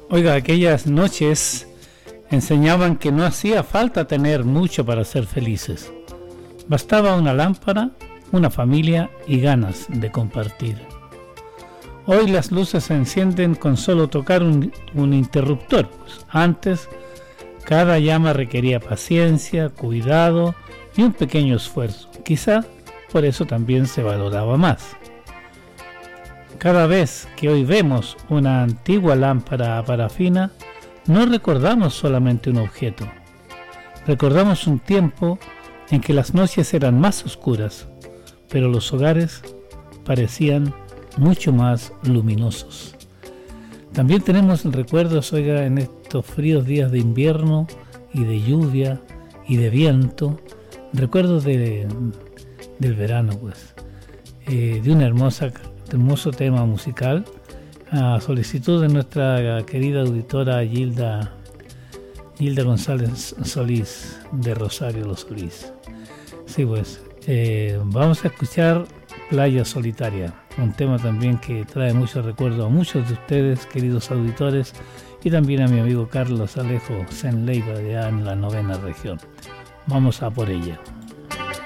Oiga, aquellas noches enseñaban que no hacía falta tener mucho para ser felices. Bastaba una lámpara, una familia y ganas de compartir. Hoy las luces se encienden con solo tocar un interruptor. Pues antes, cada llama requería paciencia, cuidado y un pequeño esfuerzo. Quizá por eso también se valoraba más. Cada vez que hoy vemos una antigua lámpara a parafina, no recordamos solamente un objeto. Recordamos un tiempo en que las noches eran más oscuras, pero los hogares parecían mucho más luminosos. También tenemos recuerdos, oiga, en estos fríos días de invierno y de lluvia y de viento, recuerdos del verano, pues, de un hermoso tema musical a solicitud de nuestra querida auditora Gilda González Solís, de Rosario Los Solís. Sí, pues, vamos a escuchar Playa Solitaria, un tema también que trae muchos recuerdos a muchos de ustedes, queridos auditores, y también a mi amigo Carlos Alejo Zen Leiva, de allá en la 9ª región. Vamos a por ella.